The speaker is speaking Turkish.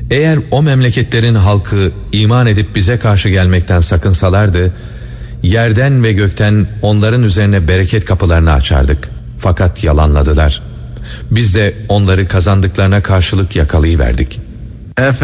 Eğer o memleketlerin halkı iman edip bize karşı gelmekten sakınsalardı, yerden ve gökten onların üzerine bereket kapılarını açardık. Fakat yalanladılar. Biz de onları kazandıklarına karşılık yakalayıverdik.